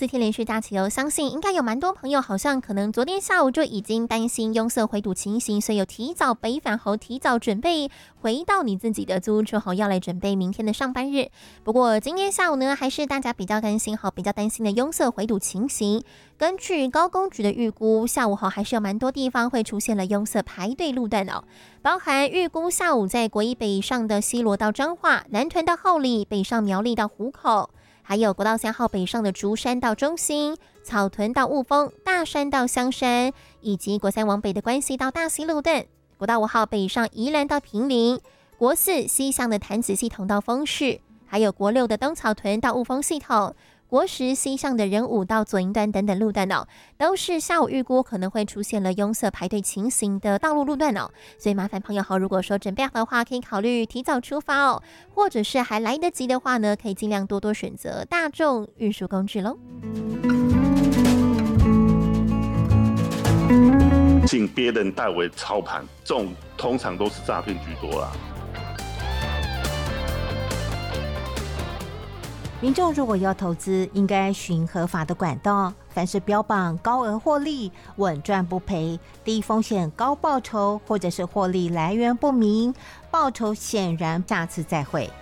4天连续假期相信应该有蛮多朋友好像可能昨天下午就已经担心拥塞回堵情形，所以有提早北返后，提早准备回到你自己的租屋处后，要来准备明天的上班日。不过今天下午呢，还是大家比较担心的拥塞回堵情形。根据高工局的预估，下午还是有蛮多地方会出现了拥塞排队路段包含预估下午在国一北上的西螺到彰化，南屯到后里，北上苗栗到湖口，还有国道3号北上的竹山到中心，草屯到雾峰，大山到香山，以及国3往北的关西到大溪路段，国道5号北上宜兰到坪林，国4西向的潭子系统到丰市，还有国6的东草屯到雾峰系统，国10西向的仁武到左营端等等路段都是下午预估可能会出现了拥塞排队情形的道路路段所以麻烦朋友如果说准备好的话，可以考虑提早出发或者是还来得及的话呢，可以尽量多多选择大众运输工具咯。 请别人代为操盘，这种通常都是诈骗居多啦。 民众如果要投资，应该循合法的管道，凡是标榜高额获利、稳赚不赔、低风险高报酬，或者是获利来源不明，报酬显然下次再会。